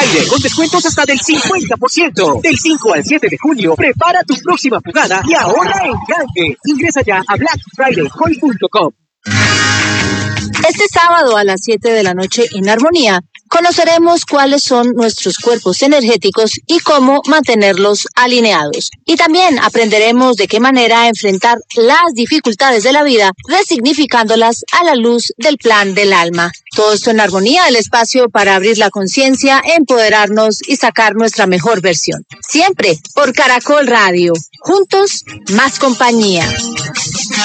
Friday con descuentos hasta del 50%. Del 5 al 7 de junio, prepara tu próxima jugada y ahorra en grande. Ingresa ya a blackfridaycoin.com. Este sábado a las 7 de la noche en Armonía, conoceremos cuáles son nuestros cuerpos energéticos y cómo mantenerlos alineados. Y también aprenderemos de qué manera enfrentar las dificultades de la vida, resignificándolas a la luz del plan del alma. Todo esto en Armonía, el espacio para abrir la conciencia, empoderarnos y sacar nuestra mejor versión. Siempre por Caracol Radio. Juntos, más compañía.